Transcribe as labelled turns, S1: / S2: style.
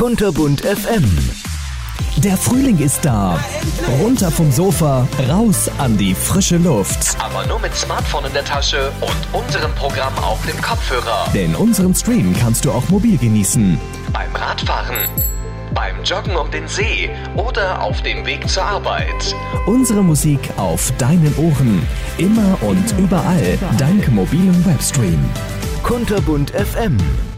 S1: Kunterbunt FM.
S2: Der Frühling ist da. Runter vom Sofa, raus an die frische Luft.
S3: Aber nur mit Smartphone in der Tasche und unserem Programm auf dem Kopfhörer.
S2: Denn unseren Stream kannst du auch mobil genießen.
S3: Beim Radfahren, beim Joggen um den See oder auf dem Weg zur Arbeit.
S2: Unsere Musik auf deinen Ohren. Immer und überall dank mobilem Webstream.
S1: Kunterbunt FM.